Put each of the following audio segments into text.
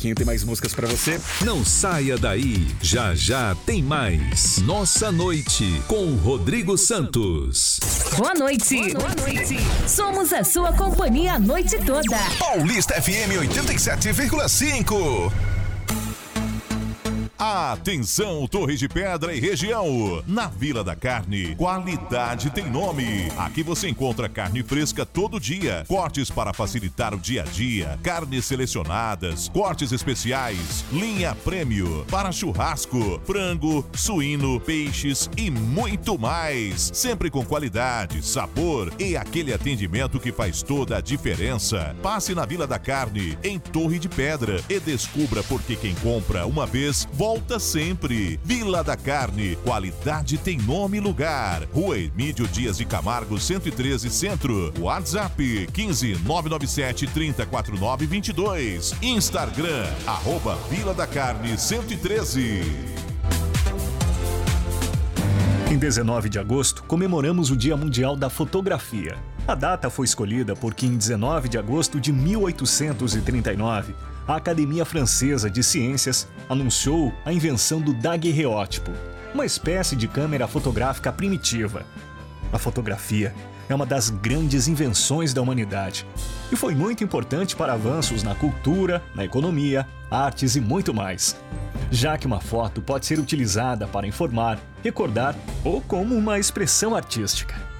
Quem tem mais músicas pra você? Não saia daí, já já tem mais. Nossa Noite com Rodrigo Santos. Boa noite. Boa noite. Somos a sua companhia a noite toda. Paulista FM 87,5. Atenção, Torre de Pedra e região. Na Vila da Carne, qualidade tem nome. Aqui você encontra carne fresca todo dia, cortes para facilitar o dia a dia, carnes selecionadas, cortes especiais, linha prêmio, para churrasco, frango, suíno, peixes e muito mais. Sempre com qualidade, sabor e aquele atendimento que faz toda a diferença. Passe na Vila da Carne, em Torre de Pedra, e descubra por que quem compra uma vez volta sempre. Vila da Carne, qualidade tem nome e lugar. Rua Emílio Dias de Camargo, 113 Centro. WhatsApp 15 997 3049 22. Instagram @Vila da Carne 113. Em 19 de agosto, comemoramos o Dia Mundial da Fotografia. A data foi escolhida porque em 19 de agosto de 1839, a Academia Francesa de Ciências anunciou a invenção do daguerreótipo, uma espécie de câmera fotográfica primitiva. A fotografia é uma das grandes invenções da humanidade e foi muito importante para avanços na cultura, na economia, artes e muito mais, já que uma foto pode ser utilizada para informar, recordar ou como uma expressão artística.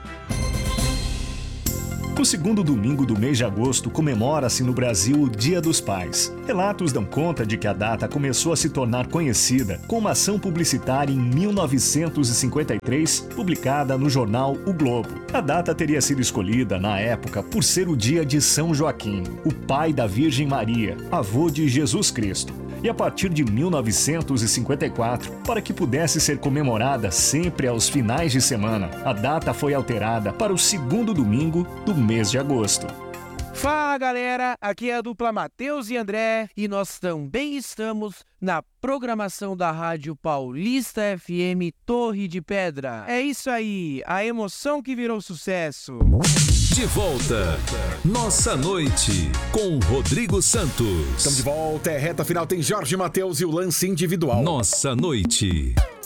No segundo domingo do mês de agosto, comemora-se no Brasil o Dia dos Pais. Relatos dão conta de que a data começou a se tornar conhecida com uma ação publicitária em 1953, publicada no jornal O Globo. A data teria sido escolhida, na época, por ser o dia de São Joaquim, o pai da Virgem Maria, avô de Jesus Cristo. E a partir de 1954, para que pudesse ser comemorada sempre aos finais de semana, a data foi alterada para o segundo domingo do mês de agosto. Fala galera, aqui é a dupla Matheus e André e nós também estamos na programação da Rádio Paulista FM Torre de Pedra. É isso aí, a emoção que virou sucesso. De volta, Nossa Noite com Rodrigo Santos. Estamos de volta, é reta final, tem Jorge Matheus e o lance individual. Nossa Noite.